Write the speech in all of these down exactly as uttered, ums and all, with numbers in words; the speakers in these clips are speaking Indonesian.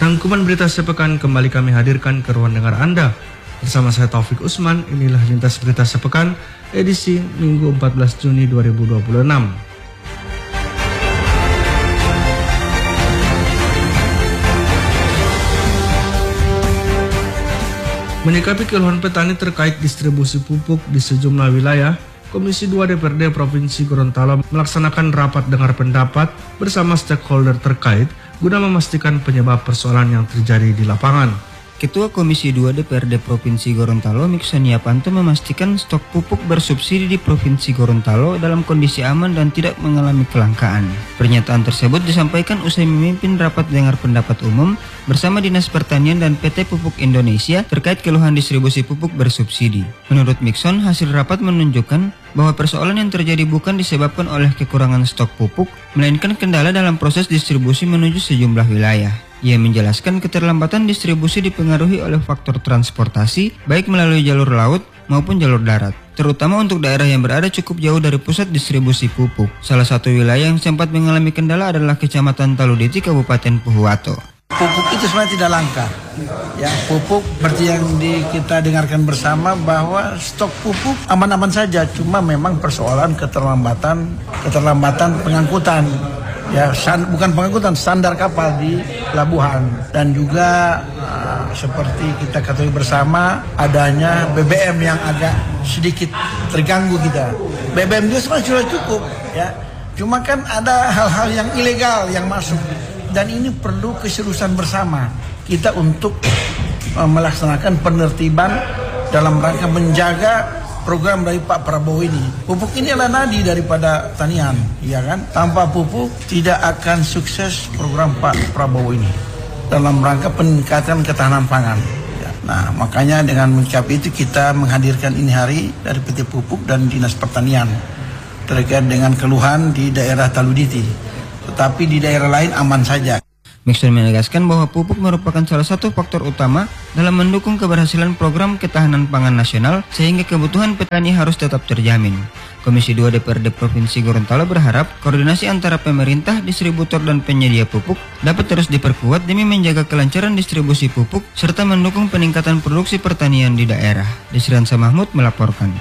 Rangkuman berita sepekan kembali kami hadirkan ke ruang dengar Anda. Bersama saya Taufik Usman, inilah lintas berita sepekan edisi Minggu empat belas Juni dua ribu dua puluh enam. Menyikapi keluhan petani terkait distribusi pupuk di sejumlah wilayah, Komisi dua D P R D Provinsi Gorontalo melaksanakan rapat dengar pendapat bersama stakeholder terkait guna memastikan penyebab persoalan yang terjadi di lapangan. Ketua Komisi dua D P R D Provinsi Gorontalo, Mixon Yapanto, memastikan stok pupuk bersubsidi di Provinsi Gorontalo dalam kondisi aman dan tidak mengalami kelangkaan. Pernyataan tersebut disampaikan usai memimpin rapat dengar pendapat umum bersama Dinas Pertanian dan P T Pupuk Indonesia terkait keluhan distribusi pupuk bersubsidi. Menurut Mixon, hasil rapat menunjukkan bahwa persoalan yang terjadi bukan disebabkan oleh kekurangan stok pupuk, melainkan kendala dalam proses distribusi menuju sejumlah wilayah. Ia menjelaskan keterlambatan distribusi dipengaruhi oleh faktor transportasi, baik melalui jalur laut maupun jalur darat, terutama untuk daerah yang berada cukup jauh dari pusat distribusi pupuk. Salah satu wilayah yang sempat mengalami kendala adalah Kecamatan Taluditi, Kabupaten Pohuwato. Pupuk itu sebenarnya tidak langka. Ya, pupuk seperti yang di, kita dengarkan bersama bahwa stok pupuk aman-aman saja, cuma memang persoalan keterlambatan keterlambatan pengangkutan. Ya, san, bukan pengangkutan, standar kapal di pelabuhan, dan juga uh, seperti kita ketahui bersama adanya B B M yang agak sedikit terganggu kita. B B M itu sebenarnya sudah cukup, ya. Cuma kan ada hal-hal yang ilegal yang masuk. Dan ini perlu keseriusan bersama kita untuk uh, melaksanakan penertiban dalam rangka menjaga program dari Pak Prabowo ini. Pupuk ini adalah nadi daripada tanian, ya kan? Tanpa pupuk tidak akan sukses program Pak Prabowo ini dalam rangka peningkatan ketahanan pangan. Ya. Nah, makanya dengan menyikapi itu kita menghadirkan ini hari dari P T Pupuk dan Dinas Pertanian terkait dengan keluhan di daerah Taluditi. Tetapi di daerah lain aman saja. Mixon menegaskan bahwa pupuk merupakan salah satu faktor utama dalam mendukung keberhasilan program ketahanan pangan nasional sehingga kebutuhan petani harus tetap terjamin. Komisi dua D P R D Provinsi Gorontalo berharap koordinasi antara pemerintah, distributor dan penyedia pupuk dapat terus diperkuat demi menjaga kelancaran distribusi pupuk serta mendukung peningkatan produksi pertanian di daerah. Desriansa Mahmud melaporkan.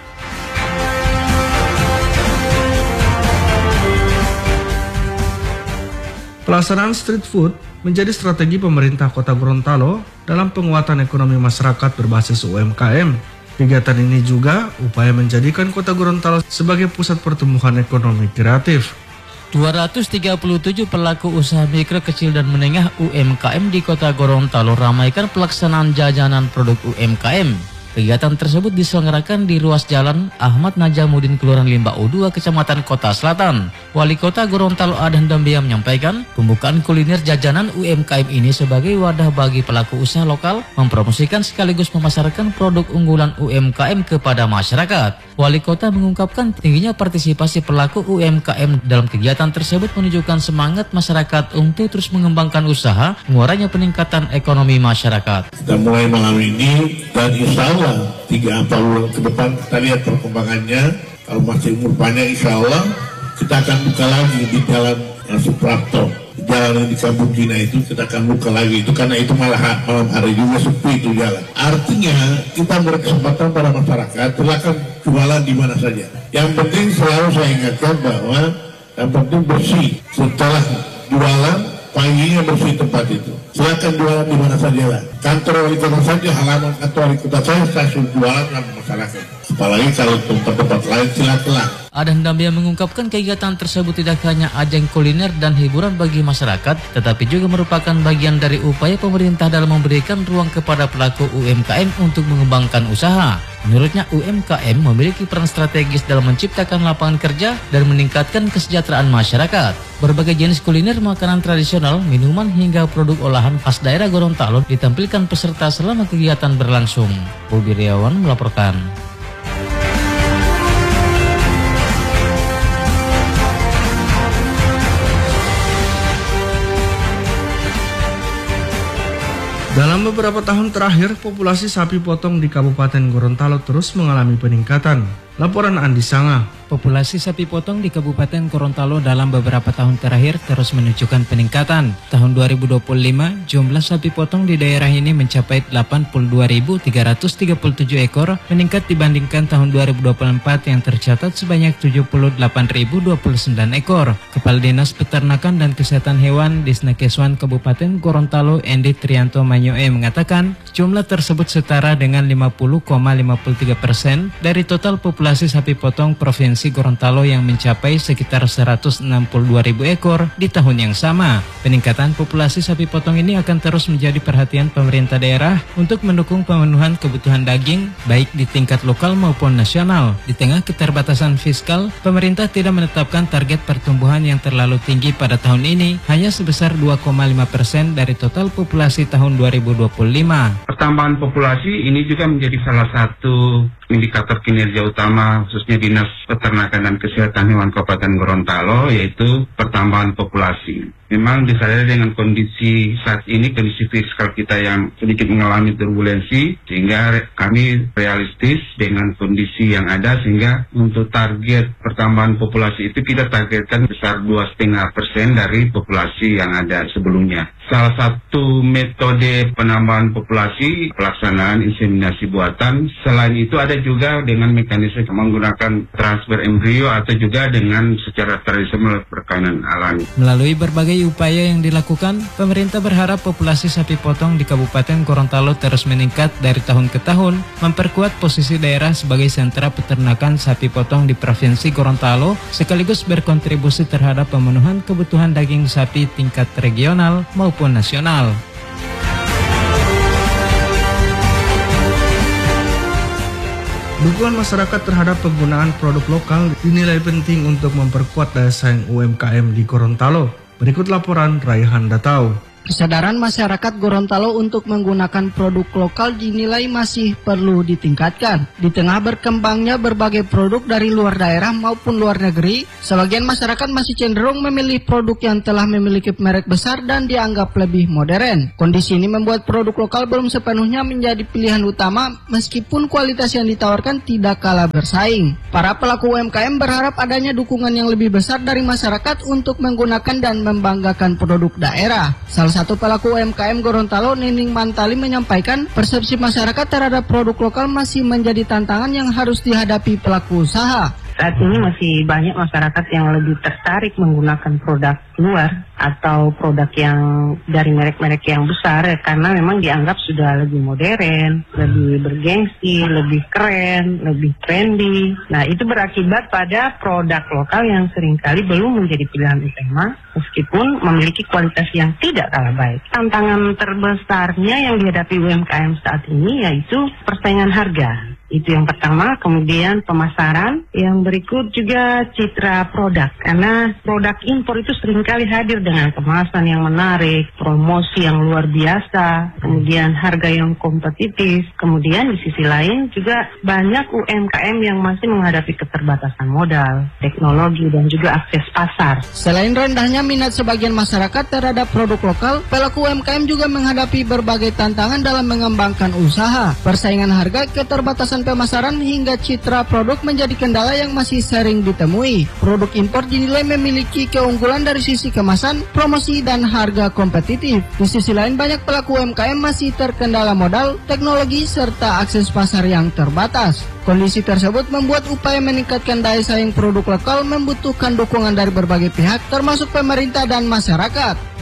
Pelaksanaan street food menjadi strategi pemerintah Kota Gorontalo dalam penguatan ekonomi masyarakat berbasis U M K M. Kegiatan ini juga upaya menjadikan Kota Gorontalo sebagai pusat pertumbuhan ekonomi kreatif. dua ratus tiga puluh tujuh pelaku usaha mikro, kecil dan menengah U M K M di Kota Gorontalo ramaikan pelaksanaan jajanan produk U M K M. Kegiatan tersebut diselenggarakan di ruas Jalan Ahmad Najamuddin, Kelurahan Limbau dua, Kecamatan Kota Selatan. Wali Kota Gorontalo Adhan Dambia menyampaikan, pembukaan kuliner jajanan U M K M ini sebagai wadah bagi pelaku usaha lokal mempromosikan sekaligus memasarkan produk unggulan U M K M kepada masyarakat. Wali Kota mengungkapkan tingginya partisipasi pelaku U M K M dalam kegiatan tersebut menunjukkan semangat masyarakat untuk terus mengembangkan usaha, mengurangi peningkatan ekonomi masyarakat. Kita mulai malam ini dan insya Allah tiga empat bulan ke depan kita lihat perkembangannya. Kalau masih umur panjang, insya Allah kita akan buka lagi di Jalan Suprapto, jalan yang di Kampung Cina itu kita akan buka lagi itu, karena itu malah malam hari juga sepi itu jalan. Artinya kita beri kesempatan pada masyarakat silakan jualan di mana saja. Yang penting selalu saya ingatkan bahwa yang penting bersih. Setelah jualan paginya bersih tempat itu. Silakan jualan di mana saja lah. Kantor wali kota saja, halaman kantor wali kota saya, saya suruh jualan sama masyarakat. Apalagi kalau tempat-tempat lain silakan. Adhan Dambia mengungkapkan kegiatan tersebut tidak hanya ajang kuliner dan hiburan bagi masyarakat, tetapi juga merupakan bagian dari upaya pemerintah dalam memberikan ruang kepada pelaku U M K M untuk mengembangkan usaha. Menurutnya U M K M memiliki peran strategis dalam menciptakan lapangan kerja dan meningkatkan kesejahteraan masyarakat. Berbagai jenis kuliner, makanan tradisional, minuman hingga produk olahan khas daerah Gorontalo ditampilkan peserta selama kegiatan berlangsung. Bobi Riawan melaporkan. Dalam beberapa tahun terakhir, populasi sapi potong di Kabupaten Gorontalo terus mengalami peningkatan. Laporan Andi Sanga. Populasi sapi potong di Kabupaten Gorontalo dalam beberapa tahun terakhir terus menunjukkan peningkatan. Tahun dua ribu dua puluh lima, jumlah sapi potong di daerah ini mencapai delapan puluh dua ribu tiga ratus tiga puluh tujuh ekor, meningkat dibandingkan tahun dua ribu dua puluh empat yang tercatat sebanyak tujuh puluh delapan ribu dua puluh sembilan ekor. Kepala Dinas Peternakan dan Kesehatan Hewan Disnakeswan Kabupaten Gorontalo, Endi Trianto Manyoe mengatakan, jumlah tersebut setara dengan lima puluh koma lima puluh tiga persen dari total populasi sapi potong Provinsi Gorontalo yang mencapai sekitar seratus enam puluh dua ribu ekor di tahun yang sama. Peningkatan populasi sapi potong ini akan terus menjadi perhatian pemerintah daerah untuk mendukung pemenuhan kebutuhan daging baik di tingkat lokal maupun nasional. Di tengah keterbatasan fiskal, pemerintah tidak menetapkan target pertumbuhan yang terlalu tinggi pada tahun ini, hanya sebesar dua koma lima persen dari total populasi tahun dua ribu dua puluh lima. Pertambahan populasi ini juga menjadi salah satu indikator kinerja utama khususnya Dinas Peternakan dan Kesehatan Hewan Kabupaten Gorontalo, yaitu pertambahan populasi. Memang disadari dengan kondisi saat ini, kondisi fiskal kita yang sedikit mengalami turbulensi, sehingga kami realistis dengan kondisi yang ada, sehingga untuk target pertambahan populasi itu kita targetkan besar dua koma lima persen dari populasi yang ada sebelumnya. Salah satu metode penambahan populasi pelaksanaan inseminasi buatan. Selain itu ada juga dengan mekanisme menggunakan transfer embrio atau juga dengan secara tradisional perkawinan alami. Melalui berbagai upaya yang dilakukan, pemerintah berharap populasi sapi potong di Kabupaten Gorontalo terus meningkat dari tahun ke tahun, memperkuat posisi daerah sebagai sentra peternakan sapi potong di Provinsi Gorontalo, sekaligus berkontribusi terhadap pemenuhan kebutuhan daging sapi tingkat regional maupun nasional. Dukungan masyarakat terhadap penggunaan produk lokal dinilai penting untuk memperkuat daya saing U M K M di Gorontalo. Berikut laporan Raihan Datau. Kesadaran masyarakat Gorontalo untuk menggunakan produk lokal dinilai masih perlu ditingkatkan. Di tengah berkembangnya berbagai produk dari luar daerah maupun luar negeri, sebagian masyarakat masih cenderung memilih produk yang telah memiliki merek besar dan dianggap lebih modern. Kondisi ini membuat produk lokal belum sepenuhnya menjadi pilihan utama meskipun kualitas yang ditawarkan tidak kalah bersaing. Para pelaku U M K M berharap adanya dukungan yang lebih besar dari masyarakat untuk menggunakan dan membanggakan produk daerah. Salah satu pelaku U M K M Gorontalo, Nining Mantali, menyampaikan persepsi masyarakat terhadap produk lokal masih menjadi tantangan yang harus dihadapi pelaku usaha. Saat ini masih banyak masyarakat yang lebih tertarik menggunakan produk luar atau produk yang dari merek-merek yang besar, karena memang dianggap sudah lebih modern, lebih bergengsi, lebih keren, lebih trendy. Nah, itu berakibat pada produk lokal yang seringkali belum menjadi pilihan utama meskipun memiliki kualitas yang tidak kalah baik. Tantangan terbesarnya yang dihadapi U M K M saat ini yaitu persaingan harga. Itu yang pertama, kemudian pemasaran, yang berikut juga citra produk. Karena produk impor itu seringkali hadir dengan kemasan yang menarik, promosi yang luar biasa, kemudian harga yang kompetitif. Kemudian di sisi lain juga banyak U M K M yang masih menghadapi keterbatasan modal, teknologi, dan juga akses pasar. Selain rendahnya minat sebagian masyarakat terhadap produk lokal, pelaku U M K M juga menghadapi berbagai tantangan dalam mengembangkan usaha. Persaingan harga, keterbatasan pemasaran hingga citra produk menjadi kendala yang masih sering ditemui. Produk impor dinilai memiliki keunggulan dari sisi kemasan, promosi, dan harga kompetitif. Di sisi lain, banyak pelaku U M K M masih terkendala modal, teknologi, serta akses pasar yang terbatas. Kondisi tersebut membuat upaya meningkatkan daya saing produk lokal membutuhkan dukungan dari berbagai pihak, termasuk pemerintah dan masyarakat.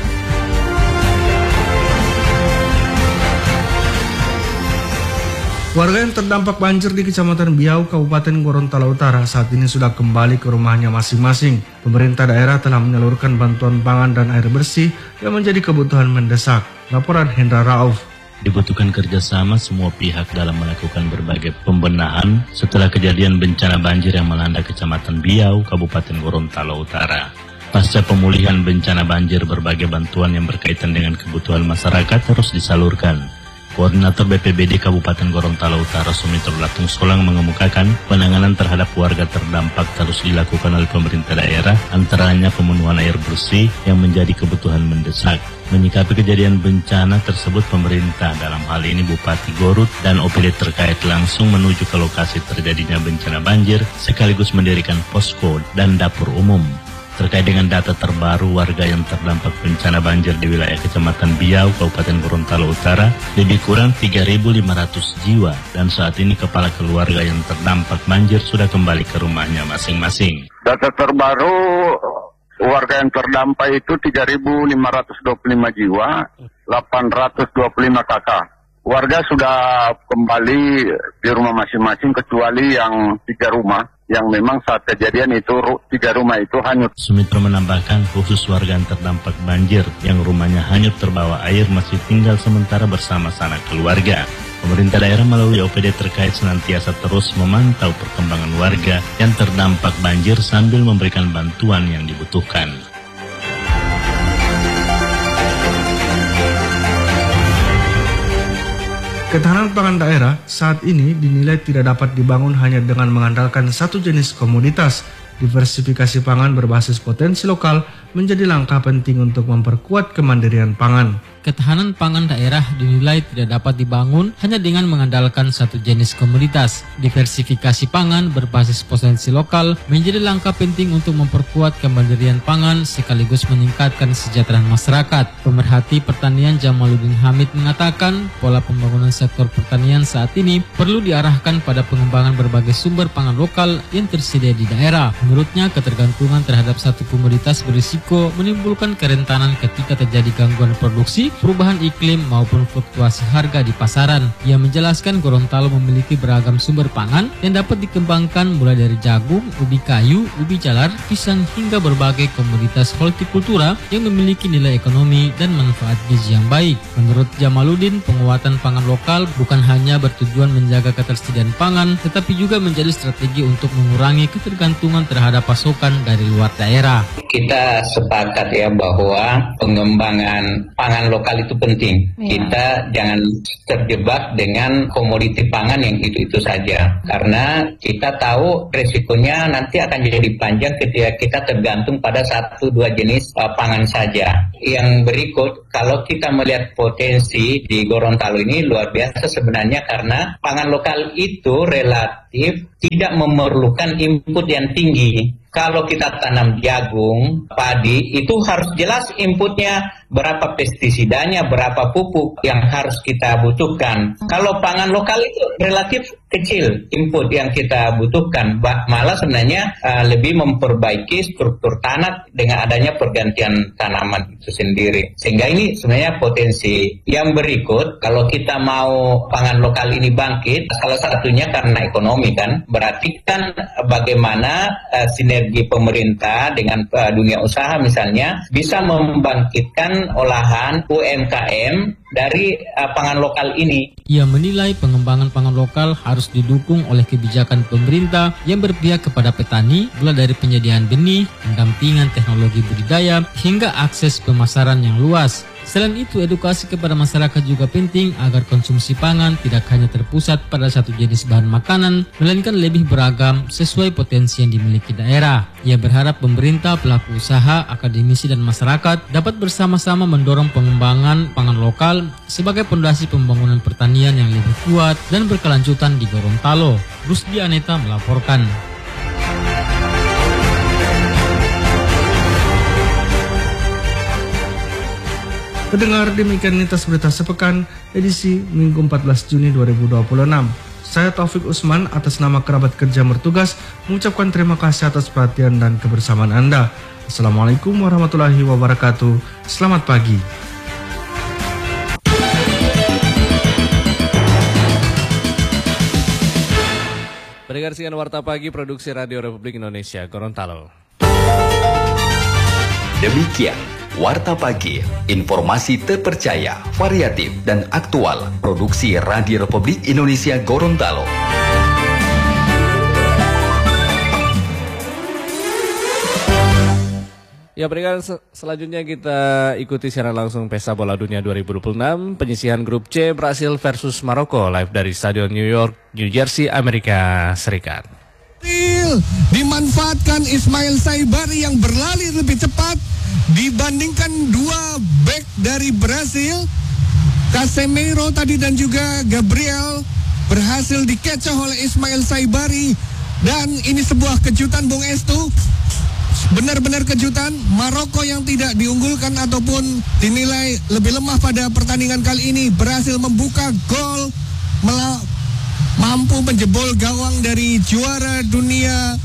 Warga yang terdampak banjir di Kecamatan Biau, Kabupaten Gorontalo Utara saat ini sudah kembali ke rumahnya masing-masing. Pemerintah daerah telah menyalurkan bantuan pangan dan air bersih yang menjadi kebutuhan mendesak. Laporan Hendra Rauf. Dibutuhkan kerjasama semua pihak dalam melakukan berbagai pembenahan setelah kejadian bencana banjir yang melanda Kecamatan Biau, Kabupaten Gorontalo Utara. Pasca pemulihan bencana banjir, berbagai bantuan yang berkaitan dengan kebutuhan masyarakat terus disalurkan. Koordinator B P B D Kabupaten Gorontalo Utara Sumitro Latung Solang mengemukakan penanganan terhadap warga terdampak terus dilakukan oleh pemerintah daerah, antaranya pemenuhan air bersih yang menjadi kebutuhan mendesak. Menyikapi kejadian bencana tersebut, pemerintah dalam hal ini Bupati Gorut dan O P D terkait langsung menuju ke lokasi terjadinya bencana banjir sekaligus mendirikan posko dan dapur umum. Terkait dengan data terbaru warga yang terdampak bencana banjir di wilayah Kecamatan Biau, Kabupaten Gorontalo Utara, lebih kurang tiga ribu lima ratus jiwa dan saat ini kepala keluarga yang terdampak banjir sudah kembali ke rumahnya masing-masing. Data terbaru warga yang terdampak itu tiga ribu lima ratus dua puluh lima jiwa, delapan ratus dua puluh lima kakak. Warga sudah kembali di rumah masing-masing kecuali yang tiga rumah yang memang saat kejadian itu tiga rumah itu hanyut. Sumitro menambahkan khusus warga yang terdampak banjir yang rumahnya hanyut terbawa air masih tinggal sementara bersama sanak keluarga. Pemerintah daerah melalui O P D terkait senantiasa terus memantau perkembangan warga yang terdampak banjir sambil memberikan bantuan yang dibutuhkan. Ketahanan pangan daerah saat ini dinilai tidak dapat dibangun hanya dengan mengandalkan satu jenis komoditas. Diversifikasi pangan berbasis potensi lokal menjadi langkah penting untuk memperkuat kemandirian pangan. Ketahanan pangan daerah dinilai tidak dapat dibangun hanya dengan mengandalkan satu jenis komoditas. Diversifikasi pangan berbasis potensi lokal menjadi langkah penting untuk memperkuat kemandirian pangan sekaligus meningkatkan kesejahteraan masyarakat. Pemerhati pertanian Jamaluddin Hamid mengatakan pola pembangunan sektor pertanian saat ini perlu diarahkan pada pengembangan berbagai sumber pangan lokal yang tersedia di daerah. Menurutnya, ketergantungan terhadap satu komoditas berisiko menimbulkan kerentanan ketika terjadi gangguan produksi, perubahan iklim maupun fluktuasi harga di pasaran. Ia menjelaskan Gorontalo memiliki beragam sumber pangan yang dapat dikembangkan mulai dari jagung, ubi kayu, ubi jalar, pisang hingga berbagai komoditas hortikultura yang memiliki nilai ekonomi dan manfaat gizi yang baik. Menurut Jamaluddin, penguatan pangan lokal bukan hanya bertujuan menjaga ketersediaan pangan, tetapi juga menjadi strategi untuk mengurangi ketergantungan terhadap pasokan dari luar daerah. Kita sepakat ya bahwa pengembangan pangan lokal itu penting. Ya. Kita jangan terjebak dengan komoditi pangan yang itu-itu saja. Karena kita tahu resikonya nanti akan jadi panjang ketika kita tergantung pada satu dua jenis uh, pangan saja. Yang berikut, kalau kita melihat potensi di Gorontalo ini luar biasa sebenarnya karena pangan lokal itu relatif tidak memerlukan input yang tinggi. Kalau kita tanam jagung, padi, itu harus jelas inputnya, berapa pestisidanya, berapa pupuk yang harus kita butuhkan. Kalau pangan lokal itu relatif kecil input yang kita butuhkan, malah sebenarnya uh, lebih memperbaiki struktur tanah dengan adanya pergantian tanaman itu sendiri. Sehingga ini sebenarnya potensi. Yang berikut, kalau kita mau pangan lokal ini bangkit, salah satunya karena ekonomi kan, berarti kan bagaimana uh, sinergi pemerintah dengan uh, dunia usaha misalnya bisa membangkitkan olahan U M K M dari uh, pangan lokal ini. Ia menilai pengembangan pangan lokal harus didukung oleh kebijakan pemerintah yang berpihak kepada petani, mulai dari penyediaan benih, pendampingan teknologi budidaya, hingga akses pemasaran yang luas. Selain itu, edukasi kepada masyarakat juga penting agar konsumsi pangan tidak hanya terpusat pada satu jenis bahan makanan, melainkan lebih beragam sesuai potensi yang dimiliki daerah. Ia berharap pemerintah, pelaku usaha, akademisi, dan masyarakat dapat bersama-sama mendorong pengembangan pangan lokal sebagai pondasi pembangunan pertanian yang lebih kuat dan berkelanjutan di Gorontalo. Rusdi Aneta melaporkan. Pendengar, demikian lintas berita sepekan edisi Minggu empat belas Juni dua ribu dua puluh enam. Saya Taufik Usman atas nama kerabat kerja bertugas mengucapkan terima kasih atas perhatian dan kebersamaan Anda. Assalamualaikum warahmatullahi wabarakatuh. Selamat pagi. Pendengar siaran Warta Pagi Produksi Radio Republik Indonesia Gorontalo. Demikian Warta Pagi, informasi terpercaya, variatif, dan aktual. Produksi Radio Republik Indonesia Gorontalo. Ya, Ya, pendengar, selanjutnya kita ikuti siaran langsung Pesta Bola Dunia dua ribu dua puluh enam. Penyisihan grup C Brasil versus Maroko live dari Stadion New York, New Jersey, Amerika Serikat. Dimanfaatkan Ismail Saibari yang berlari lebih cepat dibandingkan dua bek dari Brasil. Casemiro tadi dan juga Gabriel berhasil dikecoh oleh Ismail Saibari. Dan ini sebuah kejutan, Bung Estu. Benar-benar kejutan. Maroko yang tidak diunggulkan ataupun dinilai lebih lemah pada pertandingan kali ini berhasil membuka gol, mampu menjebol gawang dari juara dunia